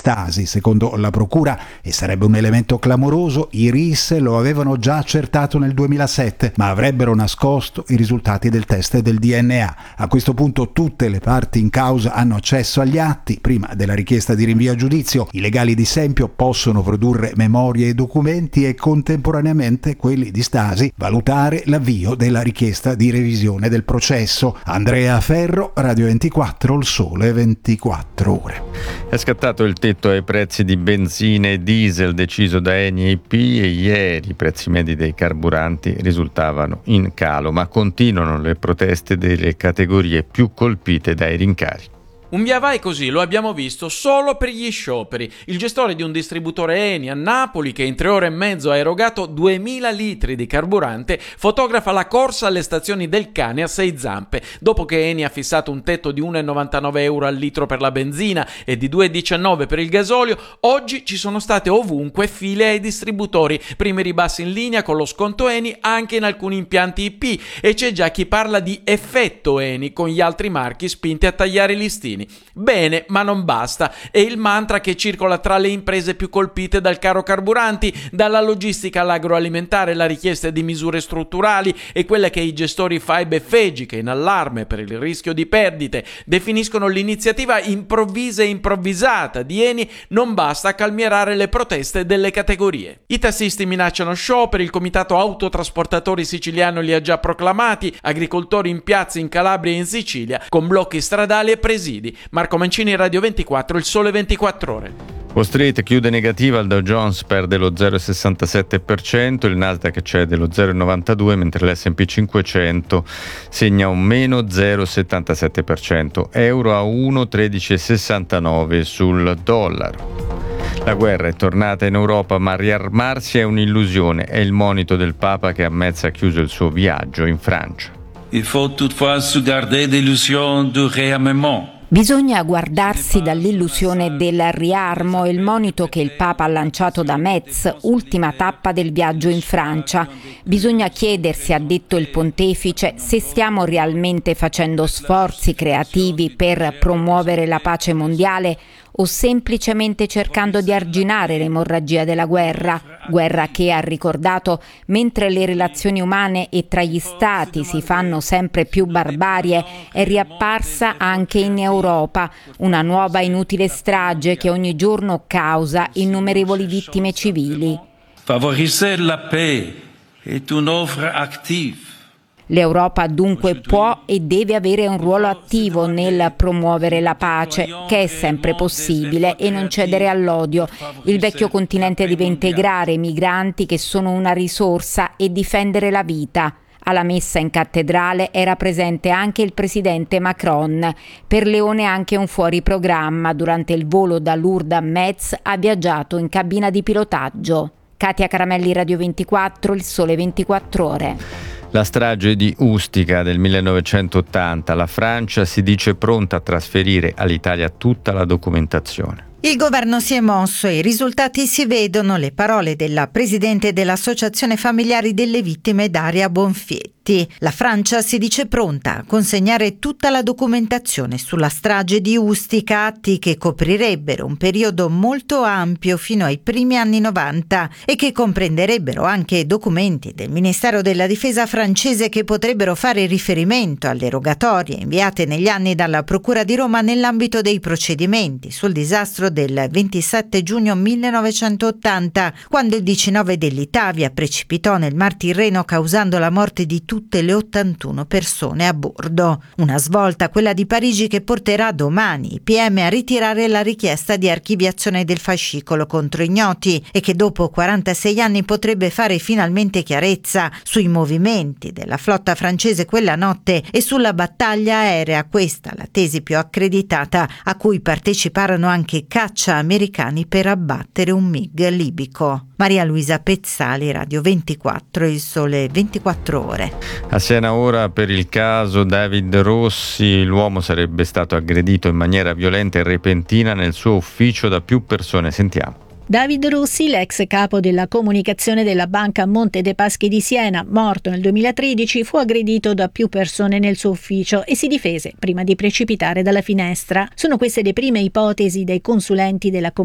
stasi. Secondo la procura, e sarebbe un elemento clamoroso, i RIS lo avevano già accertato nel 2007, ma avrebbero nascosto i risultati del test del DNA. A questo punto tutte le parti in causa hanno accesso agli atti. Prima della richiesta di rinvio a giudizio, i legali di Sempio possono produrre memorie e documenti e contemporaneamente quelli di Stasi valutare l'avvio della richiesta di revisione del processo. Andrea Ferro, Radio 24, Il Sole 24 Ore. È scattato il tetto ai prezzi di benzina e diesel deciso da Eni e IP e ieri i prezzi medi dei carburanti risultavano in calo, ma continuano le proteste delle categorie più colpite dai rincari. Un via vai così lo abbiamo visto solo per gli scioperi. Il gestore di un distributore Eni a Napoli, che in 3 ore e mezzo ha erogato 2000 litri di carburante, fotografa la corsa alle stazioni del cane a 6 zampe. Dopo che Eni ha fissato un tetto di 1,99 euro al litro per la benzina e di 2,19 per il gasolio, oggi ci sono state ovunque file ai distributori. Primi ribassi in linea con lo sconto Eni anche in alcuni impianti IP, e c'è già chi parla di effetto Eni, con gli altri marchi spinti a tagliare i listini. Bene, ma non basta. È il mantra che circola tra le imprese più colpite dal caro carburanti, dalla logistica all'agroalimentare. La richiesta di misure strutturali e quelle che i gestori FAIB e FEGI, che in allarme per il rischio di perdite definiscono l'iniziativa improvvisa e improvvisata di Eni, non basta a calmierare le proteste delle categorie. I tassisti minacciano scioperi, il comitato autotrasportatori siciliano li ha già proclamati, agricoltori in piazza in Calabria e in Sicilia con blocchi stradali e presidi. Marco Mancini, Radio 24, Il Sole 24 Ore. Wall Street chiude negativa, il Dow Jones perde lo 0,67%, il Nasdaq cede lo 0,92%, mentre l'S&P 500 segna un meno 0,77%, euro a 1,1369 sul dollaro. La guerra è tornata in Europa, ma riarmarsi è un'illusione, è il monito del Papa che a mezza ha chiuso il suo viaggio in Francia. Il faut toutefois se garder d'illusion du réarmement. Bisogna guardarsi dall'illusione del riarmo, il monito che il Papa ha lanciato da Metz, ultima tappa del viaggio in Francia. Bisogna chiedersi, ha detto il pontefice, se stiamo realmente facendo sforzi creativi per promuovere la pace mondiale o semplicemente cercando di arginare l'emorragia della guerra che, ha ricordato, mentre le relazioni umane e tra gli stati si fanno sempre più barbarie, è riapparsa anche in Europa, una nuova inutile strage che ogni giorno causa innumerevoli vittime civili. Favoriser la paix est une offre active. L'Europa dunque può e deve avere un ruolo attivo nel promuovere la pace, che è sempre possibile, e non cedere all'odio. Il vecchio continente deve integrare i migranti, che sono una risorsa, e difendere la vita. Alla messa in cattedrale era presente anche il presidente Macron. Per Leone anche un fuori programma. Durante il volo da Lourdes a Metz ha viaggiato in cabina di pilotaggio. Katia Caramelli, Radio 24, Il Sole 24 Ore. La strage di Ustica del 1980, la Francia si dice pronta a trasferire all'Italia tutta la documentazione. Il governo si è mosso e i risultati si vedono, le parole della presidente dell'Associazione Familiari delle Vittime, Daria Bonfietti. La Francia si dice pronta a consegnare tutta la documentazione sulla strage di Ustica, atti che coprirebbero un periodo molto ampio fino ai primi anni 90 e che comprenderebbero anche documenti del Ministero della Difesa francese che potrebbero fare riferimento alle rogatorie inviate negli anni dalla Procura di Roma nell'ambito dei procedimenti sul disastro del 27 giugno 1980, quando il DC-9 dell'Itavia precipitò nel Mar Tirreno causando la morte di tutte le 81 persone a bordo. Una svolta, quella di Parigi, che porterà domani i PM a ritirare la richiesta di archiviazione del fascicolo contro ignoti e che dopo 46 anni potrebbe fare finalmente chiarezza sui movimenti della flotta francese quella notte e sulla battaglia aerea, questa la tesi più accreditata, a cui parteciparono anche caccia americani per abbattere un MiG libico. Maria Luisa Pezzali, Radio 24, Il Sole 24 Ore. A Siena ora per il caso David Rossi, l'uomo sarebbe stato aggredito in maniera violenta e repentina nel suo ufficio da più persone. Sentiamo. David Rossi, l'ex capo della comunicazione della Banca Monte dei Paschi di Siena, morto nel 2013, fu aggredito da più persone nel suo ufficio e si difese prima di precipitare dalla finestra. Sono queste le prime ipotesi dei consulenti della